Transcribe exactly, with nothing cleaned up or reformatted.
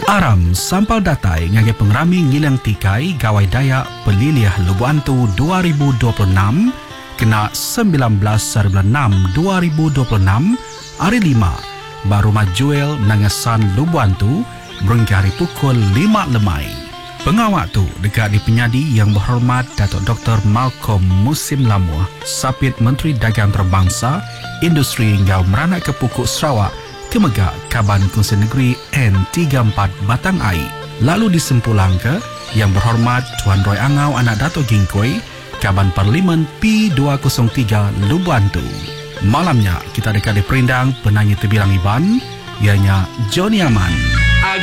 Aram sampal datai ngagi pengrami ngilang tikai gawai daya peliliah Lubuantu dua ribu dua puluh enam kena sembilan belas bulan enam dua ribu dua puluh enam hari lima baru majuel nangasan Lubuantu berhingga hari pukul lima lemai. Pengawak tu dekat di penyadi yang berhormat Datuk Doktor Malcolm Musim Lamuah, Sapit Menteri Dagang Terbangsa, Industri hingga meranak ke Pukuk Sarawak, Kemegak Kaban Kongsi Negeri N tiga puluh empat Batang Ai. Lalu disempulang ke yang berhormat Tuan Roy Angau anak Dato' Gingkoi, Kaban Parlimen P dua kosong tiga Lubuantu. Malamnya kita dekat di perindang penyanyi terbilang Iban, ianya Johnny Aman.